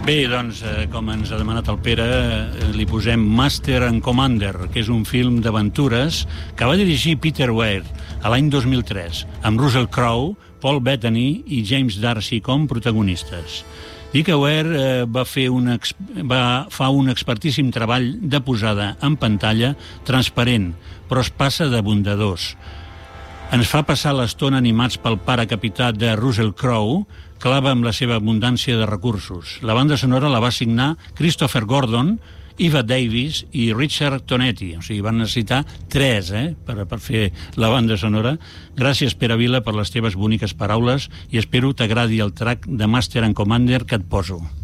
Bé, doncs, com ens ha demanat el Pere, li posem Master and Commander, que és un film d'aventures que va dirigir Peter Weir a l'any 2003, amb Russell Crowe, Paul Bettany i James D'Arcy com protagonistes. Dick Weir fa un expertíssim treball de posada en pantalla transparent, però es passa de bondadós. Ens fa passar l'estona animats pel pare capità de Russell Crowe, clava amb la seva abundància de recursos. La banda sonora la va signar Christopher Gordon, Eva Davis i Richard Tonetti. O sigui, van necessitar 3 per fer la banda sonora. Gràcies, Pere Vila, per les teves boniques paraules i espero t'agradi el track de Master and Commander que et poso.